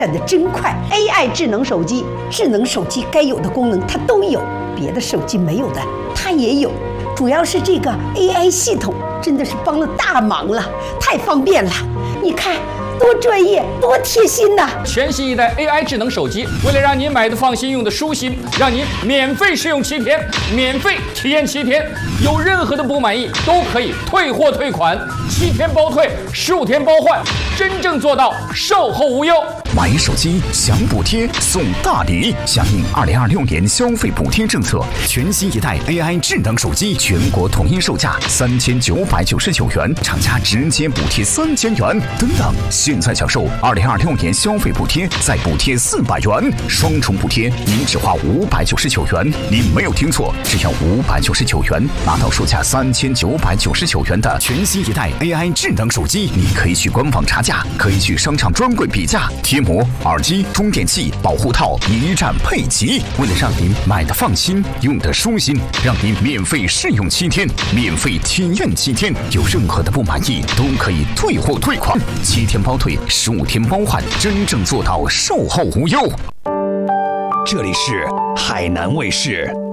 的真快 ，AI 智能手机该有的功能它都有，别的手机没有的它也有。主要是这个 AI 系统真的是帮了大忙了，太方便了。你看多专业，多贴心呐！ 全新一代 AI 智能手机，为了让您买的放心，用的舒心，让您免费试用7天，免费体验7天，有任何的不满意都可以退货退款，7天包退，15天包换，真正做到售后无忧。 买手机享补贴送大礼，响应2026年消费补贴政策，全新一代 AI 智能手机全国统一售价3999元，厂家直接补贴3000元等等。现在享受2026年消费补贴，再补贴400元，双重补贴，您只花599元。您没有听错，只要599元，拿到售价3999元的全新一代 AI 智能手机。你可以去官网查价，可以去商场专柜比价。贴膜、耳机、充电器、保护套一站配齐。为了让您买的放心，用的舒心，让您免费试用7天，免费体验7天，有任何的不满意都可以退货退款，7天包退，15天包换，真正做到售后无忧。 这里是海南卫视。